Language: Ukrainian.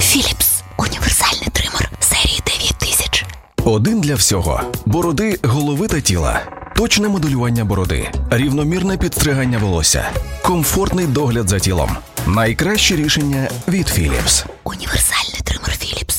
Philips. Універсальний тример серії 9000. Один для всього. Бороди, голови та тіла. Точне моделювання бороди. Рівномірне підстригання волосся. Комфортний догляд за тілом. Найкраще рішення від Philips. Універсальний тример Philips.